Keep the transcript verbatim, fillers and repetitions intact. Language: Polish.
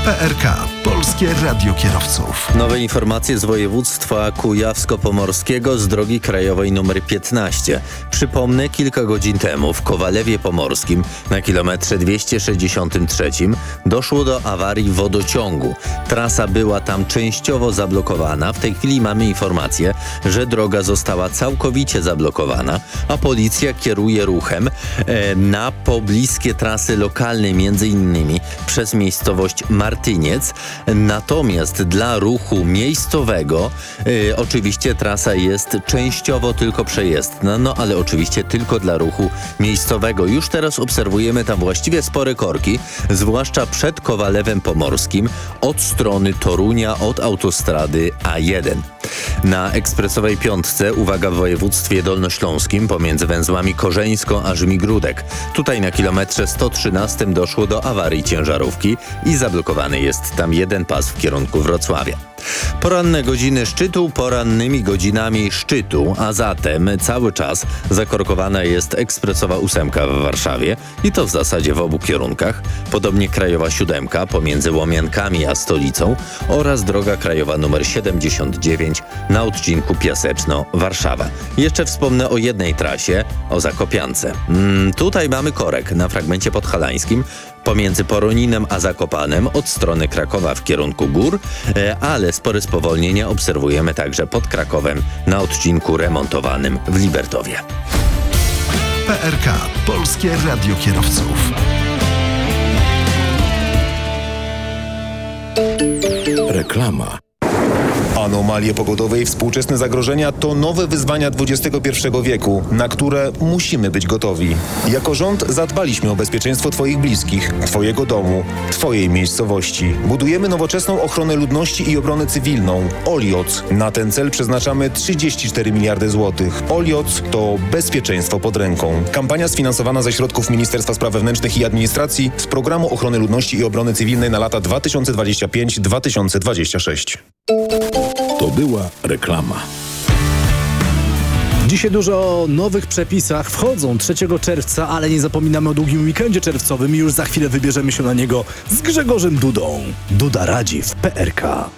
P R K. Polskie Radio Kierowców. Nowe informacje z województwa kujawsko-pomorskiego z drogi krajowej nr piętnaście. Przypomnę, kilka godzin temu w Kowalewie Pomorskim na kilometrze dwieście sześćdziesiątym trzecim doszło do awarii wodociągu. Trasa była tam częściowo zablokowana. W tej chwili mamy informację, że droga została całkowicie zablokowana, a policja kieruje ruchem e, na pobliskie trasy lokalne, między innymi przez miejscowość Martyniec. Natomiast dla ruchu miejscowego y, oczywiście trasa jest częściowo tylko przejezdna, no ale oczywiście tylko dla ruchu miejscowego. Już teraz obserwujemy tam właściwie spore korki, zwłaszcza przed Kowalewem Pomorskim od strony Torunia, od autostrady A jeden. Na ekspresowej piątce, uwaga, w województwie dolnośląskim pomiędzy węzłami Korzeńsko a Żmigródek. Tutaj na kilometrze sto trzynastym doszło do awarii ciężarówki i zablokowany jest tam jeden pas w kierunku Wrocławia. Poranne godziny szczytu porannymi godzinami szczytu, a zatem cały czas zakorkowana jest ekspresowa ósemka w Warszawie i to w zasadzie w obu kierunkach. Podobnie krajowa siódemka pomiędzy Łomiankami a stolicą oraz droga krajowa nr siedemdziesiąt dziewięć na odcinku Piaseczno-Warszawa. Jeszcze wspomnę o jednej trasie, o Zakopiance. Mm, tutaj mamy korek na fragmencie podhalańskim pomiędzy Poroninem a Zakopanem od strony Krakowa w kierunku gór, ale spore spowolnienia obserwujemy także pod Krakowem na odcinku remontowanym w Libertowie. P R K. Polskie Radio Kierowców. Reklama. Anomalie pogodowe i współczesne zagrożenia to nowe wyzwania dwudziestego pierwszego wieku, na które musimy być gotowi. Jako rząd zadbaliśmy o bezpieczeństwo Twoich bliskich, Twojego domu, Twojej miejscowości. Budujemy nowoczesną ochronę ludności i obronę cywilną. Olioc. Na ten cel przeznaczamy trzydzieści cztery miliardy złotych. Olioc to bezpieczeństwo pod ręką. Kampania sfinansowana ze środków Ministerstwa Spraw Wewnętrznych i Administracji z Programu Ochrony Ludności i Obrony Cywilnej na lata dwa tysiące dwudziesty piąty do dwa tysiące dwudziestego szóstego. To była reklama. Dzisiaj dużo o nowych przepisach wchodzą trzeciego czerwca, ale nie zapominamy o długim weekendzie czerwcowym i już za chwilę wybierzemy się na niego z Grzegorzem Dudą. Duda radzi w P R K.